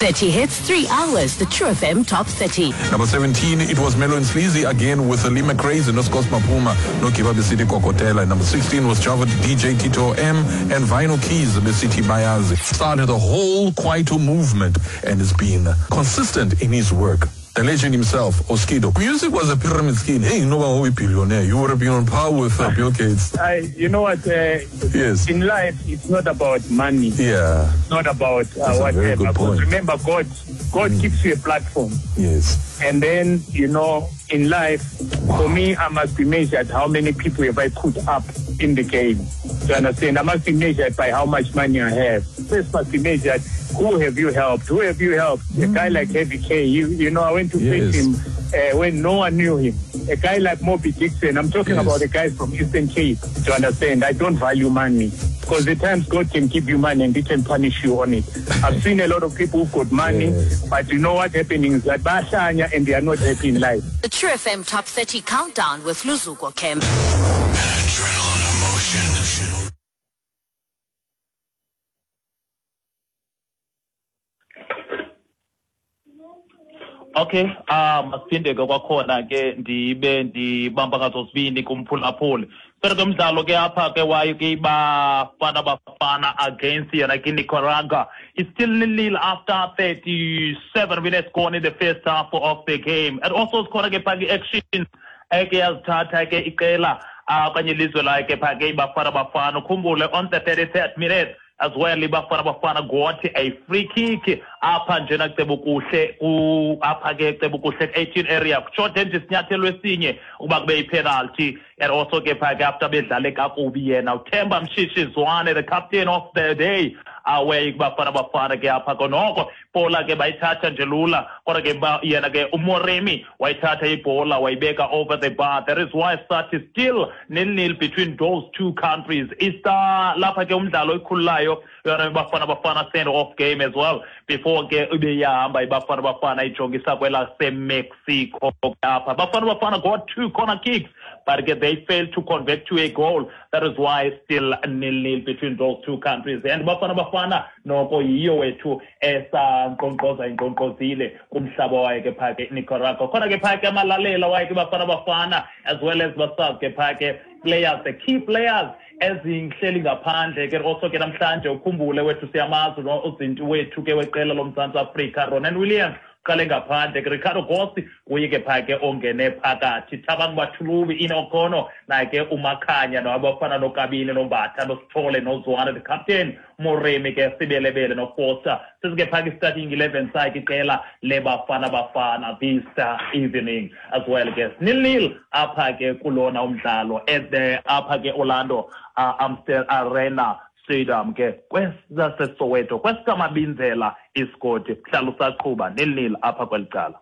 30 hits, 3 hours, the True FM Top 30. Number 17, it was Melo and Sleazy again with Lima Crazy, no Scott Mapuma, no Kiba City Kokotela. Number 16 was Java DJ Tito M and Vinyl Keys, the City Bayazi. Started the whole Kwaito movement and has been consistent in his work. The legend himself, Oskido. Music was a pyramid scheme. Hey, you know what, we billionaire. You would have been on par with Bill Gates. You know what? Yes. In life, it's not about money. Yeah. It's not about whatever. Because remember, God gives you a platform. Yes. And then, you know, in life, for me, I must be measured how many people have I put up in the game. You understand? I must be measured by how much money I have. First must be measured, who have you helped? Who have you helped? A guy like Heavy K, you know, I went to face him when no one knew him. A guy like Moby Dixon, I'm talking about the guys from Eastern Cape. To understand, I don't value money. Because at times God can give you money and He can punish you on it. I've seen a lot of people who've got money, but you know what's happening is that Bashanya and they are not happy in life. The True FM Top 30 Countdown with Luzuko Kem. Adrenaline emotion. Okay, masinde kwakhona ke ndibe ndibamba ngazo sibini kumphulaphuli. Pero ke mdlalo ke apha ke wayo ke Bafana against yena ke Nicaragua. It's still nil after 37 minutes gone in the first half of the game. And also skhona ke pha actions eke yazithatha ke iqela kanye lizwe lakhe pha ke Bafana ukhumbule on the 33rd minute as well Bafana got a free kick apha njena kuceba kuhle apha ke kuceba kuhle 18 area short end isinyathelo esinye ukuba kube ipenalty. And also ke pha ke after bedlale kakubi yena uThemba Mshishi Zwane, the captain of the day, where Bafana ke apha konoko bola ke bayithatha nje lula kodwa ke yena ke uMoremi wayithatha ibhola wayibeka over the bar. That is why such is still nil between those two countries. Is lapha ke umdlalo ikhululayo yona Bafana send off game as well before ke ubeyahamba Bafana ijongisa kwela seMexico apha. Bafana got 2 corner kicks, but they failed to convert to a goal. That is why it's still nil between those two countries. And Bafana noko yiyo wethu esankonkoza inkonkozile kumhlaba wakhe pha ke Nicaragua. Khona ke pha ke amalalela wakhe Bafana as well as basazi ke pha ke players, the key players ezinhleli ngaphandle ke also ke namhlanje ukhumbule wethu siyamazi no uzinto wethu ke weqela loMzantsi Afrika Ronan Williams qale ngaphandle ke Ricardo Gossi uye ke pha ke ongene phakathi Thabang Bathulubi inokono naye ke uMakhanya nabafana noKabini noMbatha noSithole noZwane, the captain Moremi ke Sibelebele noFoster. Sisike pha ke starting 11 sakhe iqela leBafana this evening as well ke nil apha ke kulona umdlalo at the apha ke Orlando Amstel Arena Stadium ke kwesase Soweto kwesikama Binzela iskoti hlala usaqhuba nil apha kwelicala.